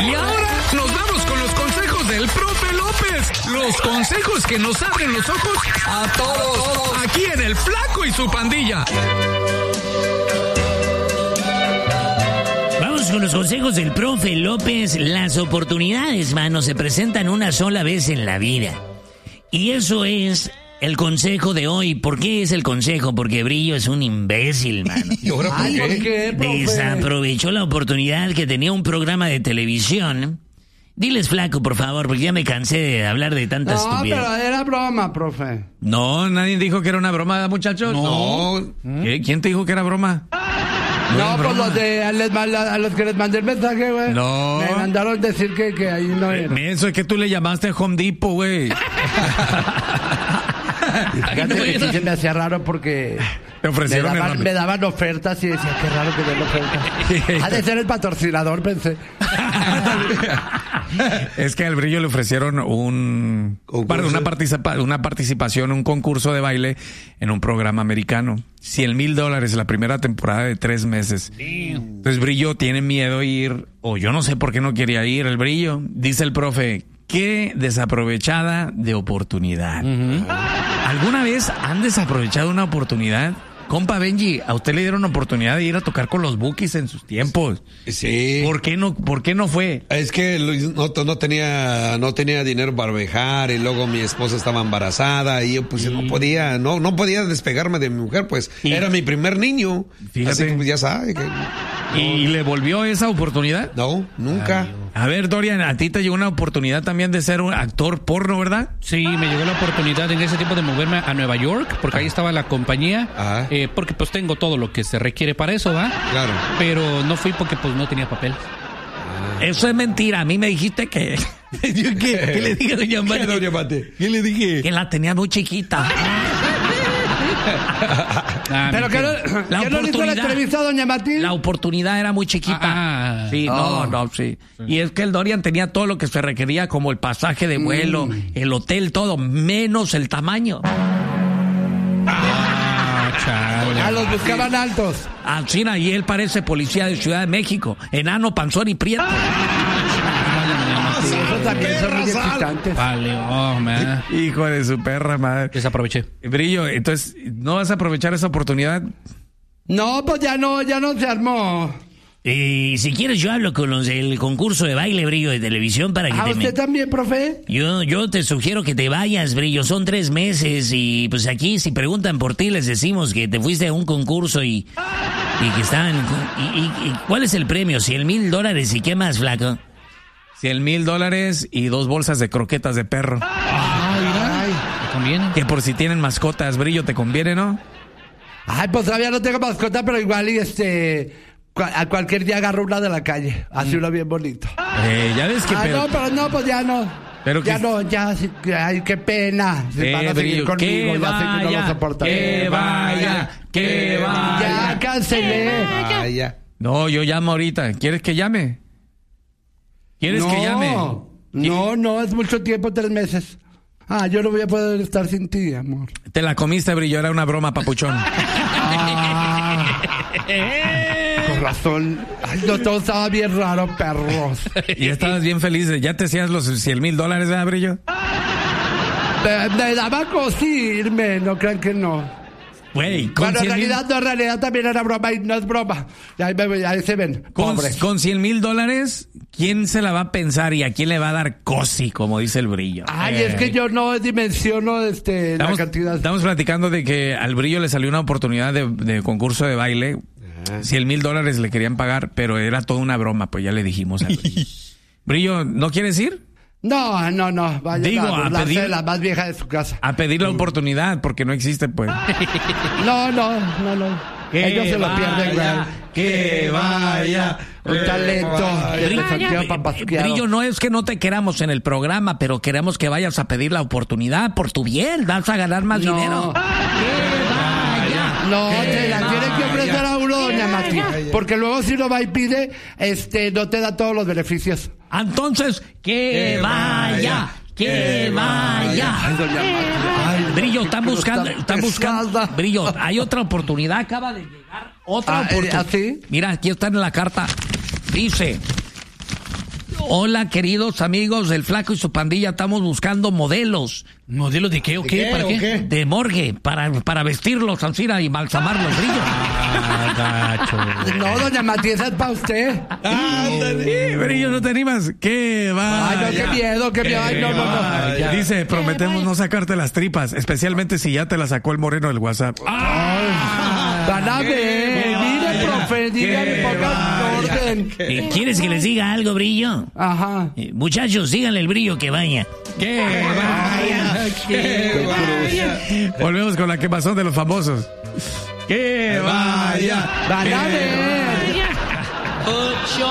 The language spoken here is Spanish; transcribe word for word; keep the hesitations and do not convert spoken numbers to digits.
Y ahora nos vamos con los consejos del profe López. Los consejos que nos abren los ojos a todos. Aquí en El Flaco y su pandilla. Vamos con los consejos del profe López. Las oportunidades, mano, se presentan una sola vez en la vida. Y eso es el consejo de hoy. ¿Por qué es el consejo? Porque Brillo es un imbécil, mano. ¿Y ahora por qué? ¿Qué, profe? Desaprovechó la oportunidad que tenía un programa de televisión. Diles, Flaco, por favor, porque ya me cansé de hablar de tanta No, estupidez. pero era broma, profe. No, nadie dijo que era una broma, muchachos. No. ¿Qué? ¿Quién te dijo que era broma? No, pues los de, a, les, a los que les mandé el mensaje, güey. No. Me mandaron decir que, que ahí no era. Eso es que tú le llamaste a Home Depot, güey. Fíjate que sí se me hacía raro porque Te ofrecieron me, daban, el- me daban ofertas y decía, qué raro que den ofertas. Ha de ser el patrocinador, pensé. Es que al Brillo le ofrecieron un ¿Concurso? una, participa, una participación, un concurso de baile en un programa americano. Cien mil dólares la primera temporada de tres meses. Entonces Brillo tiene miedo de ir, o yo no sé por qué no quería ir el Brillo. Dice el profe, qué desaprovechada de oportunidad. ¿Alguna vez han desaprovechado una oportunidad? Compa Benji, a usted le dieron oportunidad de ir a tocar con los Bukis en sus tiempos. Sí. ¿Por qué no, por qué no fue? Es que no, no tenía no tenía dinero para viajar y luego mi esposa estaba embarazada y yo pues no podía no no podía despegarme de mi mujer, pues Y- era mi primer niño. Fíjate. Así que pues ya sabe que ¿Y le volvió esa oportunidad? no, nunca. A ver, Dorian, a ti te llegó una oportunidad también de ser un actor porno, ¿verdad? Sí, me llegó la oportunidad en ese tiempo de moverme a Nueva York, porque ahí estaba la compañía, Ajá. eh, porque pues tengo todo lo que se requiere para eso, ¿va? Claro. Pero no fui porque pues no tenía papel. Eso es mentira. A mí me dijiste que, ¿Qué, ¿Qué le dije a Doña ¿Qué, Mati? doña Mate? ¿Qué le dije? que la tenía muy chiquita. Ah, Pero que no, mentira. La ¿que no le hizo la oportunidad. entrevista a doña Matilde? La oportunidad era muy chiquita. Ah. sí, no, no, sí. Y es que el Dorian tenía todo lo que se requería, como el pasaje de vuelo, el hotel, todo, menos el tamaño. Ah, chale. Ah, los buscaban altos. Así, y él parece policía de Ciudad de México, enano, panzón y prieto. Sí, eso también son muy excitantes. Vale, oh, man. Hijo de su perra madre. Desaproveché. Brillo, entonces, ¿no vas a aprovechar esa oportunidad? No, pues ya no, ya no se armó. Y si quieres yo hablo con los del concurso de baile, Brillo, de televisión para que ¿A te... usted me- también, profe? Yo, yo te sugiero que te vayas, Brillo, son tres meses y pues aquí si preguntan por ti les decimos que te fuiste a un concurso y, y que estaban... Y, y- y ¿cuál es el premio? ¿Cien mil dólares y qué más, flaco? Cien mil dólares y dos bolsas de croquetas de perro. ¿Te conviene? Que por si tienen mascotas, Brillo, ¿te conviene, no? Ay, pues todavía no tengo mascota, pero igual y este... cua- A cualquier día agarro una de la calle. Así uno bien bonito. Eh, ya ves que... Ah, pero- no, pero no, pues ya no. Pero ya que- no, ya, sí, ay, qué pena. Se Eh, van a seguir Brillo, conmigo, que ya sé que no vaya, lo soportan. que vaya, que vaya. Ya, cancelé. Ah, ya. No, yo llamo ahorita. ¿Quieres que llame? ¿Quieres no, que llame? No, no, es mucho tiempo, tres meses. Ah, yo no voy a poder estar sin ti, amor. Te la comiste, Brillo, era una broma, papuchón. Ah, con razón. Ay, no, todo estaba bien raro, perros. Y estabas bien feliz. Ya te hacías los cien mil dólares, ¿verdad, Brillo? Me, me daba cosa irme, no crean que no. Güey, con Bueno, en cien mil... realidad, no, en realidad también era broma y no es broma. Y ahí, me- ahí se ven, Con, pobres. con cien mil dólares, ¿quién se la va a pensar y a quién le va a dar cosi, como dice el Brillo? Ay, Eh, es que yo no dimensiono este, Estamos, la cantidad. estamos platicando de que al Brillo le salió una oportunidad de, de concurso de baile. cien mil dólares le querían pagar, pero era toda una broma, pues ya le dijimos al Brillo. Brillo, ¿no quieres ir? No, no, no. Vaya Digo, a a burlarse pedir- de la más vieja de su casa. A pedir la oportunidad, porque no existe, pues. No, no, no, no. Ellos se lo pierden, güey. que vaya. Un talento. que Brillo, se sentió papasqueado. Brillo, no es que no te queramos en el programa, pero queremos que vayas a pedir la oportunidad por tu bien, vas a ganar más No. dinero. No, te la tiene que ofrecer a uno, doña Mati. Porque luego si uno va y pide, este, no te da todos los beneficios. Entonces, que vaya, que vaya. Ay, doña Mati. Ay, Brillo, están pero buscando, está están buscando. pesada. Brillo, hay otra oportunidad, acaba de llegar otra Ah, eh, oportunidad. ¿así? Mira, aquí está en la carta. Dice, Hola, queridos amigos del Flaco y su pandilla, estamos buscando modelos. ¿Modelos de qué o qué? qué, ¿Para o qué? qué? De morgue, para, para vestirlos, Ancina, y balsamar los brillos. Ah, gacho. No, doña Matías, es para usted. Sí, Brillo, no te animas. ¿Qué va? Ay, no, qué miedo, qué miedo. Ay, no, no, no. Vaya. Dice, prometemos no sacarte las tripas, especialmente si ya te la sacó el moreno del WhatsApp. Van a ver, mire, profe, dígale, ponga orden. Eh, ¿Quieres que les diga algo, Brillo? Ajá. Eh, muchachos, díganle al Brillo que vaya. ¿Qué? Vaya, Que vaya. Volvemos con la quemazón de los famosos. ¡Que vaya! Van a ver. Put your